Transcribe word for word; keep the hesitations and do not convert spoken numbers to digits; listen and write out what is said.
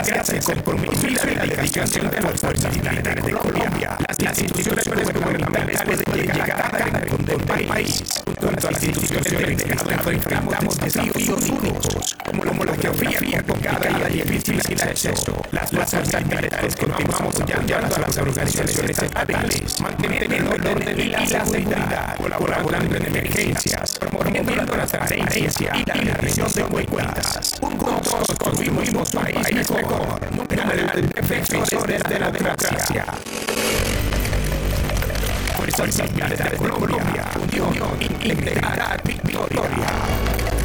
gracias al compromiso y la dedicación de las fuerzas militares de Colombia, las instituciones gubernamentales pueden llegar a cada rincón del país. Junto a las instituciones del Estado enfrentamos desafíos únicos, como la geografía complicada y difícil acceso. Las fuerzas militares continuamos apoyando a las organizaciones estatales, manteniendo el orden y la seguridad, colaborando en emergencias, promoviendo la transparencia y la rendición de cuentas. Juntos construimos un país mejor, número de defensores de la democracia. Fuerzas militares de Colombia, unión, integridad, victoria.